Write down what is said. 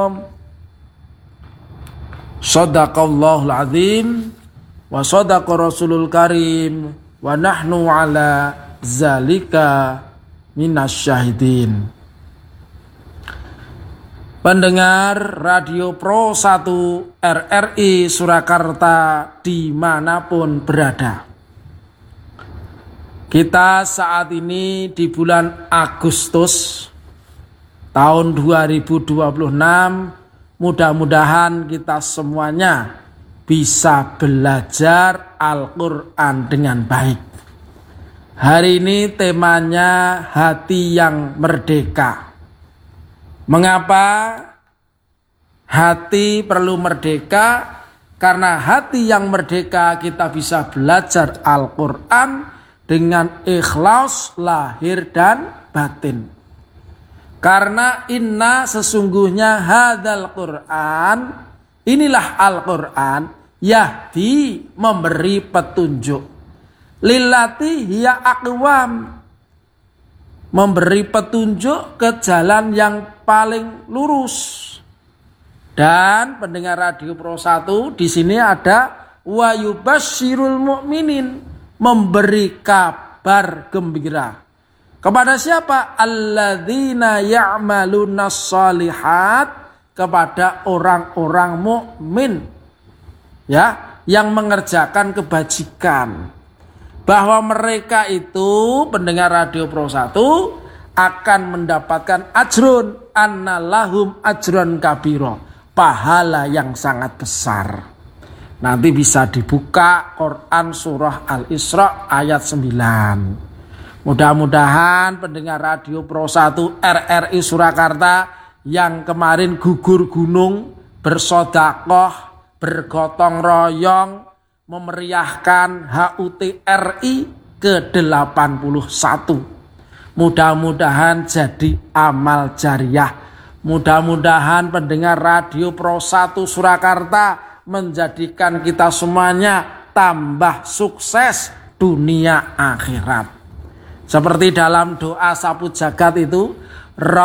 Shadaqallahul azim wa shadaqa rasulul karim wa nahnu ala zalika minasyahidin. Pendengar Radio Pro 1 RRI Surakarta dimanapun berada, kita saat ini di bulan Agustus tahun 2026, mudah-mudahan kita semuanya bisa belajar Al-Quran dengan baik. Hari ini temanya hati yang merdeka. Mengapa hati perlu merdeka? Karena hati yang merdeka kita bisa belajar Al-Quran dengan ikhlas lahir dan batin. Karena inna sesungguhnya hadzal Quran, inilah Al-Quran, yahdi memberi petunjuk, lillati hiya aqwam, memberi petunjuk ke jalan yang paling lurus. Dan pendengar Radio Pro 1, di sini ada wa yubasyirul mu'minin, memberi kabar gembira. Kepada siapa? Alladzina ya'malunas shalihat, kepada orang-orang mukmin, ya, yang mengerjakan kebajikan. Bahwa mereka itu, pendengar Radio Pro 1, akan mendapatkan ajrun, annalahum ajrun kabiro, pahala yang sangat besar. Nanti bisa dibuka Quran surah Al-Isra ayat 9. Mudah-mudahan pendengar Radio Pro 1 RRI Surakarta yang kemarin gugur gunung, bersodakoh, bergotong royong, memeriahkan HUT RI ke-81. Mudah-mudahan jadi amal jariah. Mudah-mudahan pendengar Radio Pro 1 Surakarta menjadikan kita semuanya tambah sukses dunia akhirat. Seperti dalam doa sapu jagat itu,